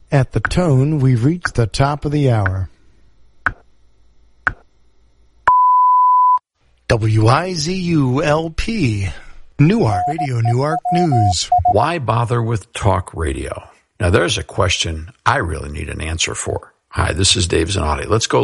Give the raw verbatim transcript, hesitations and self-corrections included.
At the tone, we've reached the top of the hour. W I Z U L P, Newark, Radio Newark News. Why bother with talk radio? Now, there's a question I really need an answer for. Hi, this is Dave Zanotti. Let's go